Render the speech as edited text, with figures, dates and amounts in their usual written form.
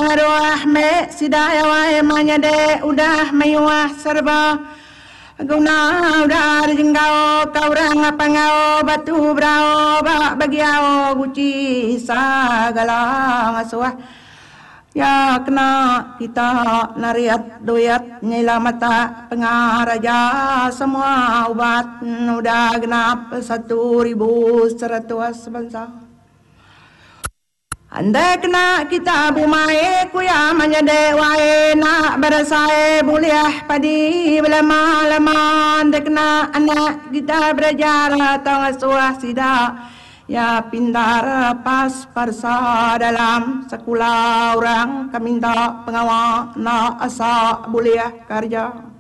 arwah me sidaya wae manyade udah mayuah serba guna udah jenggau kaurang apangau batu brau bagiau guci sagala ngasuah ya kena kita nariat doyat nyila mata pengaraja semua ubat udah genap 1.100 bangsa. Andai kena kita bumai kuya manyade wae nak berasai buliah padi belama-lama. Andai kena anak kita belajar atau ngasuah sida ya pintar pas parsa dalam sekolah orang kaminta pengawal nak asa buliah karja.